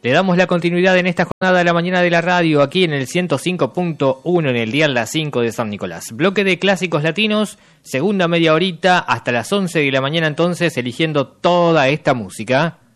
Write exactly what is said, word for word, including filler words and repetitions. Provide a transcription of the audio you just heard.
Le damos la continuidad en esta jornada de la mañana de la radio, aquí en el ciento cinco punto uno en el dial Las cinco de San Nicolás. Bloque de clásicos latinos, segunda media horita, hasta las once de la mañana entonces, eligiendo toda esta música.